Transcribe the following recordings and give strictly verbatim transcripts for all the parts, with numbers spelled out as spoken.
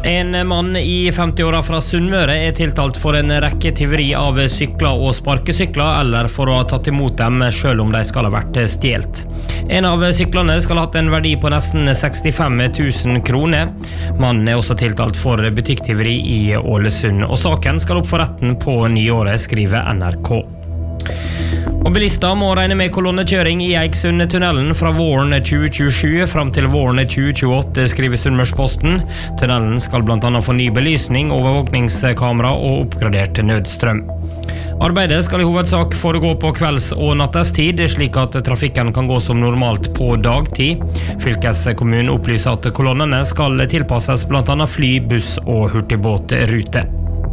En mann i femti-åra fra Sunnmøre er tiltalt for en rekke tyveri av sykler og sparkesykler, eller for å ha tatt imot dem selv om de skal ha vært stjelt. En av syklene skal ha hatt en verdi på nesten sekstifem tusen kroner. Mannen er også tiltalt for butikktyveri i Ålesund, og saken skal opp for retten på nyåret, skriver N R K. Og bilister må regne med kolonnekjøring i Eiksundtunnelen fra våren tjue tjuesju fram til våren tjue tjueåtte, skriver Sunnmørsposten. Tunnelen skal blant annet få ny belysning, overvåkningskamera og oppgradert nødstrøm. Arbeidet skal i hovedsak foregå på kvelds- og nattestid, slik at trafikken kan gå som normalt på dagtid. Fylkeskommunen opplyser at kolonnene skal tilpasses blant annet fly, buss og hurtigbåtrute.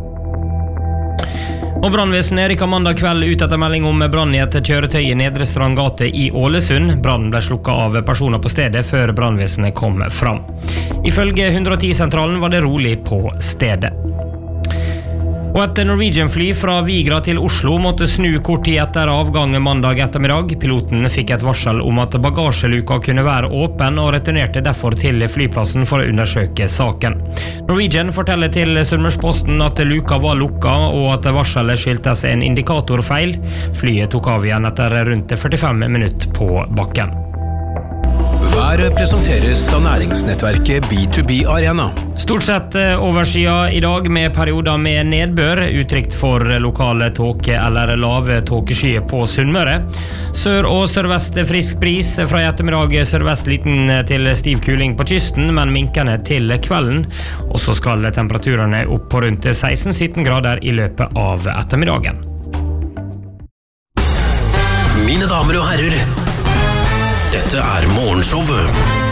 Og brannvesenet rykket mandag kveld ut etter melding om brann i et kjøretøy i Nedre Strandgate i Ålesund. Brannen ble slukket av personer på stedet før brannvesenet kom fram. Ifølge hundre og ti-sentralen var det rolig på stedet. Og et Norwegian-fly fra Vigra til Oslo måtte snu kort tid etter avgang mandag ettermiddag. Piloten fikk et varsel om at bagasjeluka kunne være åpen, og returnerte derfor til flyplassen for å undersøke saken. Norwegian forteller til Sunnmørsposten at luka var lukka, og at varselet skyldtes en indikatorfeil. Flyet tok av igjen etter rundt førtifem minutter på bakken. Været presenteres av næringsnettverket B to B Arena. Stort sett oversida i dag med perioder med nedbør, utrygt for lokale tåke eller lave tåkeskyer på Sunnmøre. Sør- og sørvest frisk bris, fra i ettermiddag sørvest liten til stiv kuling på kysten, men minkende til kvelden. Og så skal temperaturene opp på rundt seksten til sytten grader i løpet av ettermiddagen. Mine damer og herrer, dette er Morgenshowet